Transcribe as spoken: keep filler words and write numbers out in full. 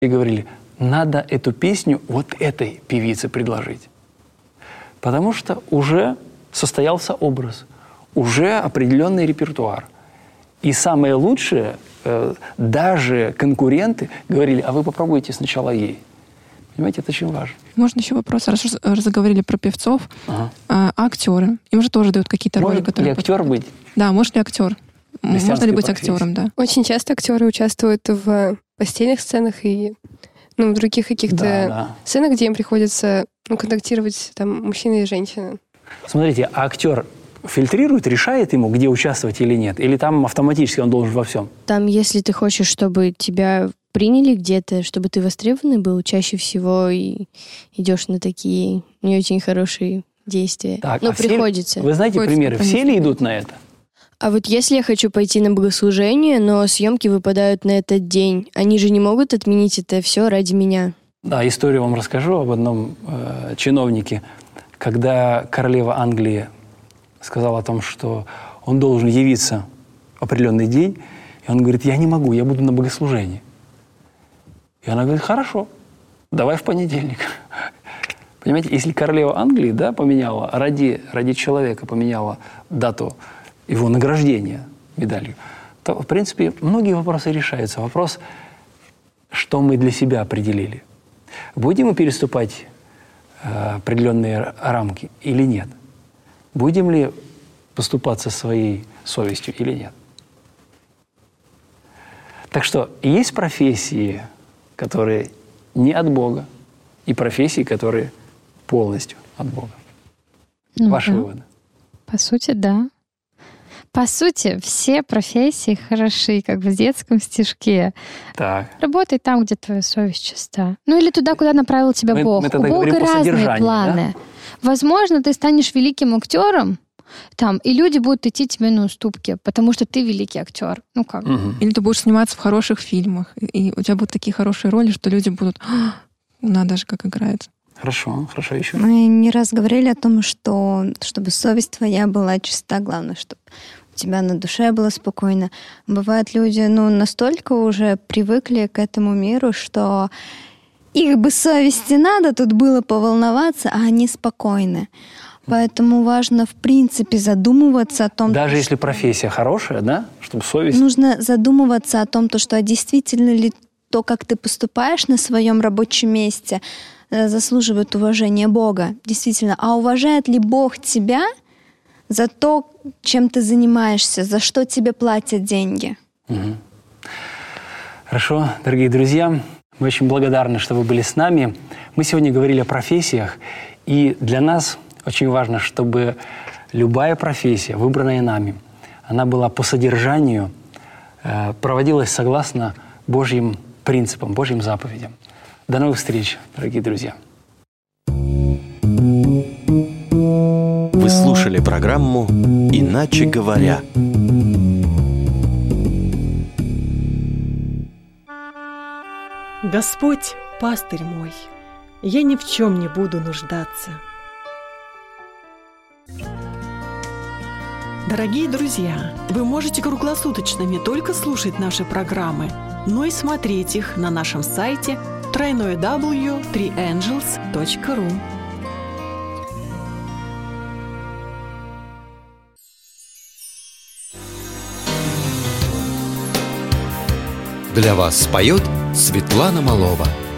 И говорили, надо эту песню вот этой певице предложить. Потому что уже состоялся образ, уже определенный репертуар. И самое лучшее, э, даже конкуренты говорили, а вы попробуйте сначала ей. Понимаете, это очень важно. Можно еще вопрос, раз уже заговорили про певцов, ага. а, а актеры? Им же тоже дают какие-то роли, может которые... Может ли актер быть? Да, может ли актер? Можно ли быть профессии? Актером, да? Очень часто актеры участвуют в постельных сценах и ну, в других каких-то да, да. сценах, где им приходится ну, контактировать там мужчина и женщина. Смотрите, а актер фильтрирует, решает ему, где участвовать или нет? Или там автоматически он должен во всем? Там, если ты хочешь, чтобы тебя приняли где-то, чтобы ты востребованный был, чаще всего и идешь на такие не очень хорошие действия. Так, Но а приходится. Все, вы знаете приходится, примеры? Конечно. Все ли идут на это? А вот если я хочу пойти на богослужение, но съемки выпадают на этот день, они же не могут отменить это все ради меня? Да, историю вам расскажу об одном э, чиновнике. Когда королева Англии сказала о том, что он должен явиться в определенный день, и он говорит, я не могу, я буду на богослужении. И она говорит, хорошо, давай в понедельник. Понимаете, если королева Англии да, поменяла, ради, ради человека поменяла дату его награждения медалью, то, в принципе, многие вопросы решаются. Вопрос, что мы для себя определили. Будем мы переступать э, определенные рамки или нет? Будем ли поступаться своей совестью или нет? Так что есть профессии, которые не от Бога, и профессии, которые полностью от Бога. Ну, Ваши да. выводы? По сути, да. По сути, все профессии хороши, как в детском стишке. Так. Работай там, где твоя совесть чиста. Ну или туда, куда направил тебя мы, Бог. Мы У Бога разные планы. Да? Возможно, ты станешь великим актером, там, и люди будут идти тебе на уступки, потому что ты великий актер. Ну как? Угу. Или ты будешь сниматься в хороших фильмах, и у тебя будут такие хорошие роли, что люди будут, надо же, как играет. Хорошо, хорошо еще. Мы не раз говорили о том, что чтобы совесть твоя была чиста, главное, чтобы у тебя на душе было спокойно. Бывают люди, ну, настолько уже привыкли к этому миру, что их бы совести надо, тут было поволноваться, а они спокойны. Поэтому важно, в принципе, задумываться о том... Даже если профессия хорошая, да? Чтобы совесть... Нужно задумываться о том, то, что а действительно ли то, как ты поступаешь на своем рабочем месте, заслуживает уважения Бога. Действительно. А уважает ли Бог тебя за то, чем ты занимаешься, за что тебе платят деньги? Угу. Хорошо, дорогие друзья, мы очень благодарны, что вы были с нами. Мы сегодня говорили о профессиях, и для нас очень важно, чтобы любая профессия, выбранная нами, она была по содержанию, э, проводилась согласно Божьим принципам, Божьим заповедям. До новых встреч, дорогие друзья. Вы слушали программу «Иначе говоря». Господь, пастырь мой, я ни в чем не буду нуждаться. Дорогие друзья, вы можете круглосуточно не только слушать наши программы, но и смотреть их на нашем сайте дабл ю дабл ю дабл ю точка три энджелс точка ру. Для вас споет Светлана Малова.